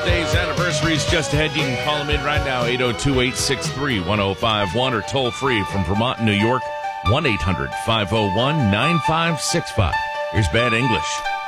birthdays, anniversaries just ahead. You can call them in right now, 802-863-1051, or toll free from Vermont, New York, 1-800-501-9565. Here's Bad English.